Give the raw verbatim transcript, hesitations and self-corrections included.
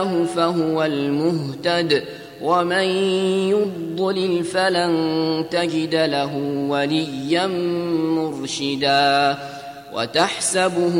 فهو المهتد ومن يضلل فلن تجد له وليا مرشدا. وتحسبه